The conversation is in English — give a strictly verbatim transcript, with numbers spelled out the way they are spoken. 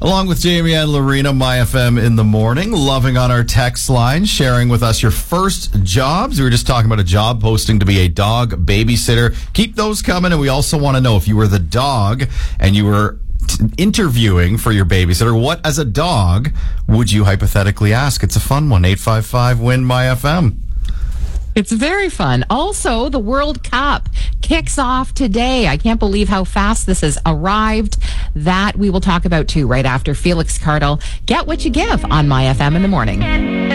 Along with Jamie and Lorena, My F M in the morning, loving on our text line, sharing with us your first jobs. We were just talking about a job posting to be a dog babysitter. Keep those coming, and we also want to know if you were the dog and you were t- interviewing for your babysitter, what as a dog would you hypothetically ask? It's a fun one. eight five five, win My F M. It's very fun. Also, the World Cup kicks off today. I can't believe how fast this has arrived. That we will talk about too right after Felix Cardle. Get what you give on My F M in the morning.